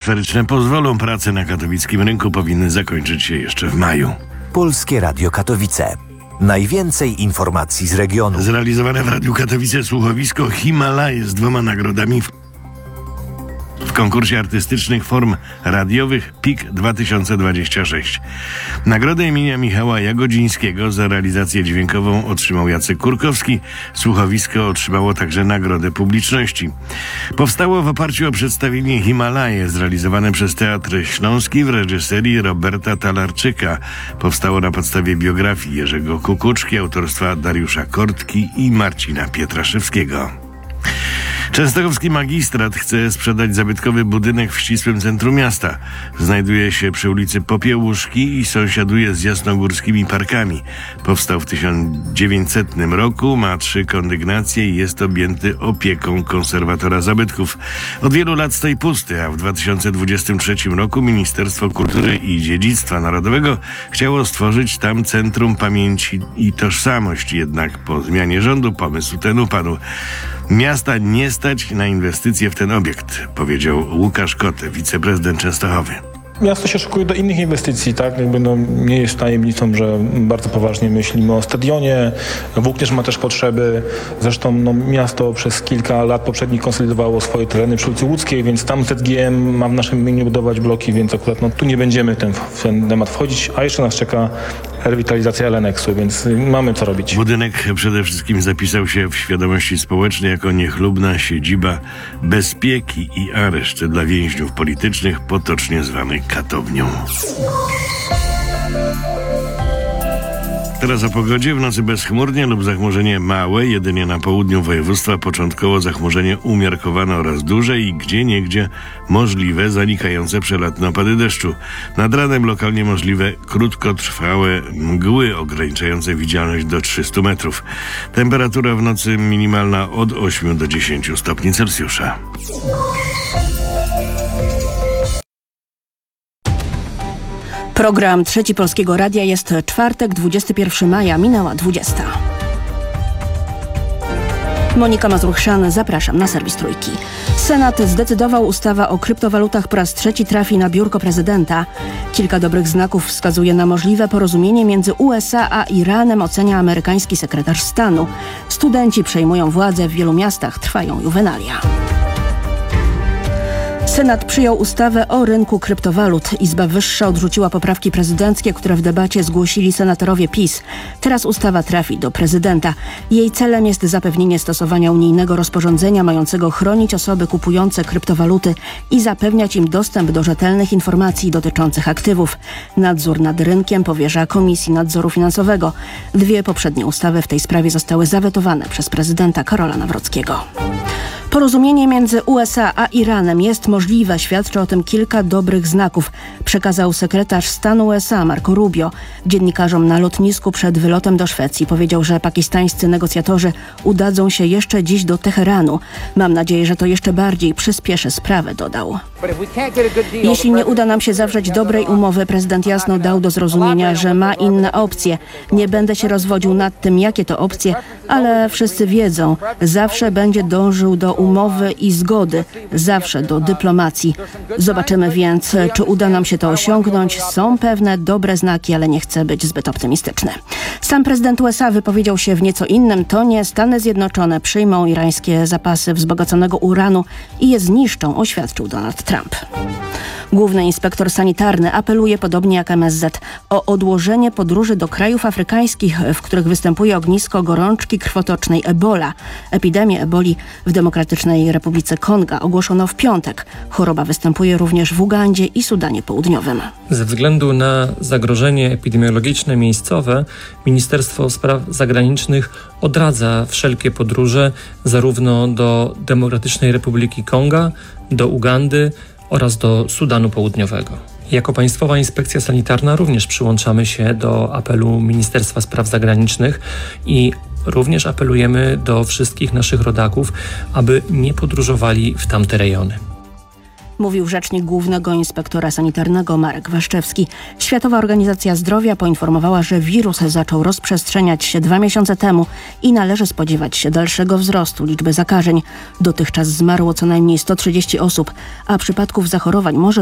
atmosferyczne pozwolą. Prace na katowickim rynku powinny zakończyć się jeszcze w maju. Polskie Radio Katowice. Najwięcej informacji z regionu. Zrealizowane w Radiu Katowice słuchowisko Himalaje z 2 nagrodami w konkursie artystycznych form radiowych PIK 2026. Nagrodę imienia Michała Jagodzińskiego za realizację dźwiękową otrzymał Jacek Kurkowski. Słuchowisko otrzymało także nagrodę publiczności. Powstało w oparciu o przedstawienie Himalaje zrealizowane przez Teatr Śląski w reżyserii Roberta Talarczyka. Powstało na podstawie biografii Jerzego Kukuczki, autorstwa Dariusza Kortki i Marcina Pietraszewskiego. Częstochowski magistrat chce sprzedać zabytkowy budynek w ścisłym centrum miasta. Znajduje się przy ulicy Popiełuszki i sąsiaduje z jasnogórskimi parkami. Powstał w 1900 roku, ma 3 kondygnacje i jest objęty opieką konserwatora zabytków. Od wielu lat stoi pusty, a w 2023 roku Ministerstwo Kultury i Dziedzictwa Narodowego chciało stworzyć tam Centrum Pamięci i Tożsamość. Jednak po zmianie rządu pomysł ten upadł. Miasta nie stać na inwestycje w ten obiekt, powiedział Łukasz Kote, wiceprezydent Częstochowy. Miasto się szykuje do innych inwestycji, tak? Nie jest tajemnicą, że bardzo poważnie myślimy o stadionie. Włókniarz ma też potrzeby. Zresztą miasto przez kilka lat poprzednich konsolidowało swoje tereny przy ulicy Łódzkiej, więc tam ZGM ma w naszym imieniu budować bloki, więc akurat tu nie będziemy w ten temat wchodzić, a jeszcze nas czeka rewitalizacja Eleneksu, więc mamy co robić. Budynek przede wszystkim zapisał się w świadomości społecznej jako niechlubna siedziba bezpieki i areszt dla więźniów politycznych, potocznie zwanych katownią. Teraz o pogodzie. W nocy bezchmurnie lub zachmurzenie małe, jedynie na południu województwa początkowo zachmurzenie umiarkowane oraz duże i gdzieniegdzie możliwe zanikające przelotne opady deszczu. Nad ranem lokalnie możliwe krótkotrwałe mgły ograniczające widzialność do 300 metrów. Temperatura w nocy minimalna od 8 do 10 stopni Celsjusza. Program Trzeci Polskiego Radia jest czwartek, 21 maja, minęła 20. Monika Mazur-Chrzan, zapraszam na serwis Trójki. Senat zdecydował, ustawa o kryptowalutach po raz trzeci trafi na biurko prezydenta. Kilka dobrych znaków wskazuje na możliwe porozumienie między USA a Iranem, ocenia amerykański sekretarz stanu. Studenci przejmują władzę, w wielu miastach trwają juwenalia. Senat przyjął ustawę o rynku kryptowalut. Izba Wyższa odrzuciła poprawki prezydenckie, które w debacie zgłosili senatorowie PiS. Teraz ustawa trafi do prezydenta. Jej celem jest zapewnienie stosowania unijnego rozporządzenia mającego chronić osoby kupujące kryptowaluty i zapewniać im dostęp do rzetelnych informacji dotyczących aktywów. Nadzór nad rynkiem powierza Komisji Nadzoru Finansowego. 2 poprzednie ustawy w tej sprawie zostały zawetowane przez prezydenta Karola Nawrockiego. Porozumienie między USA a Iranem jest możliwe, świadczy o tym kilka dobrych znaków, przekazał sekretarz stanu USA Marco Rubio. Dziennikarzom na lotnisku przed wylotem do Szwecji powiedział, że pakistańscy negocjatorzy udadzą się jeszcze dziś do Teheranu. Mam nadzieję, że to jeszcze bardziej przyspieszy sprawę, dodał. Jeśli nie uda nam się zawrzeć dobrej umowy, prezydent jasno dał do zrozumienia, że ma inne opcje. Nie będę się rozwodził nad tym, jakie to opcje, ale wszyscy wiedzą, zawsze będzie dążył do umowy i zgody, zawsze do dyplomacji. Zobaczymy więc, czy uda nam się to osiągnąć. Są pewne dobre znaki, ale nie chcę być zbyt optymistyczny. Sam prezydent USA wypowiedział się w nieco innym tonie. Stany Zjednoczone przyjmą irańskie zapasy wzbogaconego uranu i je zniszczą, oświadczył Donald Trump. Główny inspektor sanitarny apeluje, podobnie jak MSZ, o odłożenie podróży do krajów afrykańskich, w których występuje ognisko gorączki krwotocznej Ebola. Epidemię eboli w Demokratycznej Republice Konga ogłoszono w piątek. Choroba występuje również w Ugandzie i Sudanie Południowym. Ze względu na zagrożenie epidemiologiczne miejscowe, Ministerstwo Spraw Zagranicznych odradza wszelkie podróże zarówno do Demokratycznej Republiki Konga, do Ugandy oraz do Sudanu Południowego. Jako Państwowa Inspekcja Sanitarna również przyłączamy się do apelu Ministerstwa Spraw Zagranicznych i również apelujemy do wszystkich naszych rodaków, aby nie podróżowali w tamte rejony. Mówił rzecznik Głównego Inspektora Sanitarnego Marek Waszczewski. Światowa Organizacja Zdrowia poinformowała, że wirus zaczął rozprzestrzeniać się 2 miesiące temu i należy spodziewać się dalszego wzrostu liczby zakażeń. Dotychczas zmarło co najmniej 130 osób, a przypadków zachorowań może